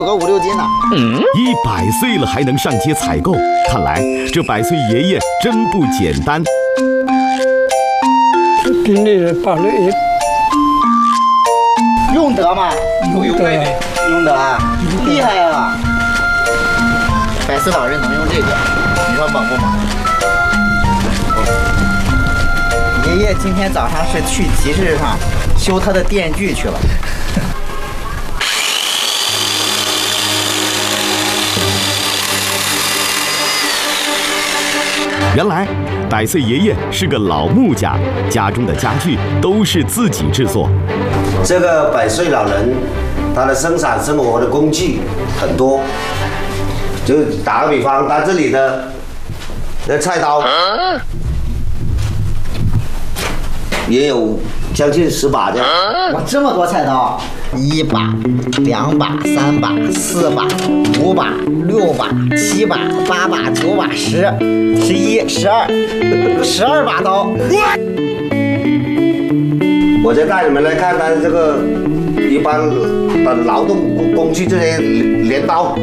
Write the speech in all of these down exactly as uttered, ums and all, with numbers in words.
有个五六斤呢。 一百岁了还能上街采购，看来这百岁爷爷真不简单。 今年把那用得吗？ 用得呀， 用得啊，厉害啊！百岁老人能用这个，你说猛不猛？爷爷今天早上是去集市上修他的电锯去了。 原来百岁爷爷是个老木匠，家中的家具都是自己制作。 这个百岁老人，他的生产生活的工具很多，就打个比方，他这里的那菜刀也有将近十把这样。 哇，这么多菜刀！一把、两把、三把、四把、五把、六把、七把、八把、九把、十、十一、十二，十二把刀。 我再带你们来看他这个一般的劳动工具，这些镰刀，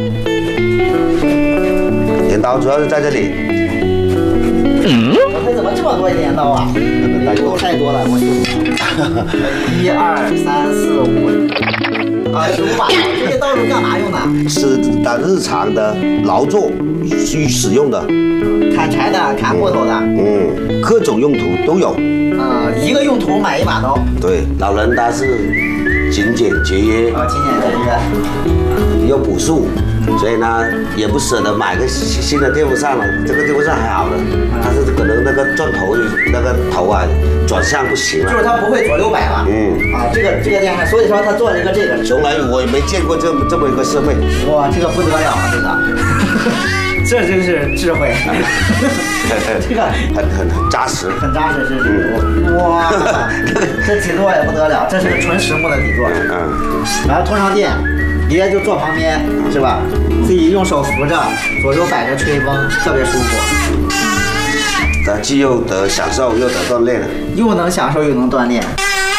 镰刀主要是在这里。 我这怎么这么多镰刀啊？太多太多了，我一二三四五啊，十五把刀，这些刀是干嘛用的？ 是他日常的劳作需使用的， 砍柴的，砍木头的， 嗯，各种用途都有。 呃，一个用途买一把刀。 对，老人他是勤俭节约， 啊，勤俭节约， 又朴素，所以呢也不舍得买个新新的电风扇了。这个电风扇还好了，但是可能那个转头那个头啊转向不行了， 就是它不会左右摆了。嗯，啊，这个这个电扇，所以说他做了一个这个， 从来我也没见过这么这么一个设备。 哇，这个不得了啊，这个。这真是智慧，这个很很很扎实， 很扎实，是是。哇，这底座也不得了，这是个纯实木的底座。嗯，然后通上电，爷爷就坐旁边，是吧？自己用手扶着，左右摆着吹风，特别舒服。 他既又得享受又得锻炼， 又能享受又能锻炼。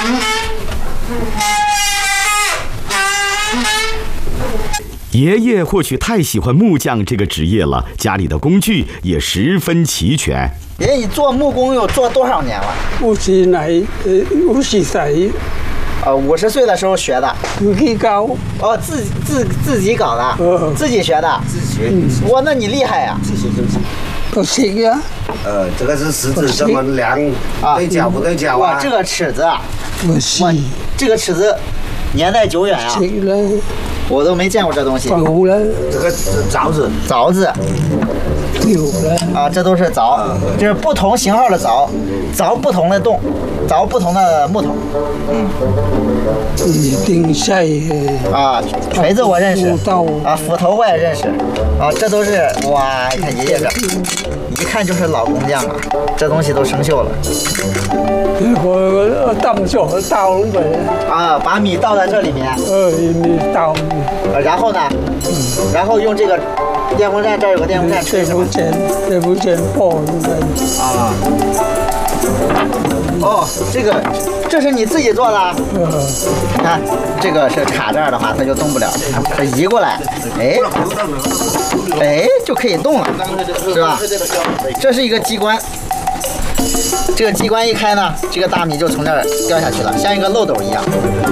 爷爷或许太喜欢木匠这个职业了，家里的工具也十分齐全。 爷爷，你做木工有做多少年了？ 五十来，呃，五十岁。 呃，五十岁的时候学的。 自己搞。 哦，自自自己搞的，嗯、自己学的。 自己学。 嗯、哇，那你厉害呀！ 自己自己。 不行呀。 呃，这个是食指这么量，对角不对角啊？ 哇，这个尺子啊， 不行。 这个尺子年代久远啊。 行了。 我都没见过这东西。 有了， 这个凿子， 凿子， 有了啊，这都是凿，就是不同型号的凿，凿不同的洞，凿不同的木头。嗯， 一定晒。 啊，锤子我认识，啊，斧头我也认识，啊，这都是哇，你看爷爷这，一看就是老工匠啊，这东西都生锈了。 我倒酒倒呗。 啊，把米倒在这里面。 呃，你倒。 然后呢？嗯。然后用这个电风扇，这儿有个电风扇吹什么？ 电电风扇爆的。啊。 哦，这个这是你自己做的？嗯。看这个是卡这儿的话，它就动不了，它移过来，哎，哎就可以动了，是吧？这是一个机关。这个机关一开呢，这个大米就从这儿掉下去了，像一个漏斗一样。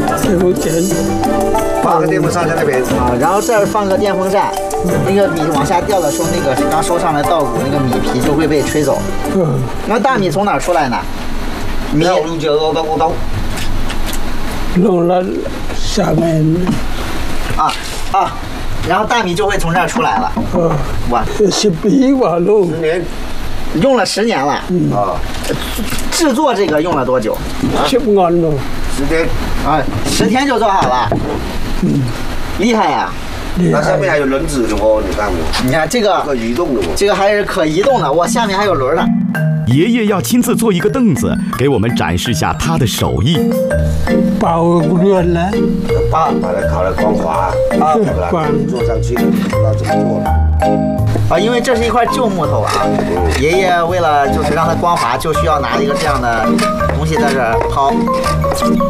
放个电风扇在那边啊，然后这儿放个电风扇，那个米往下掉的时候，那个刚收上来稻谷，那个米皮就会被吹走。嗯。那大米从哪儿出来呢？米就漏斗漏斗。 漏了下面。啊啊，然后大米就会从这儿出来了。嗯。哇， 十比瓦漏。 十年。 用了十年了。嗯啊。制作这个用了多久？ 十年了。 十天。 啊，十天就做好了。嗯，厉害呀！ 那下面还有轮子的哦，你看我。 你看这个可移动的， 这个还是可移动的，哇，下面还有轮呢。 爷爷要亲自做一个凳子，给我们展示下他的手艺。 包润了， 把把它烤得光滑，啊，把它做上去，不知道怎么做了。 啊，因为这是一块旧木头啊，爷爷为了就是让它光滑，就需要拿一个这样的东西在这儿抛。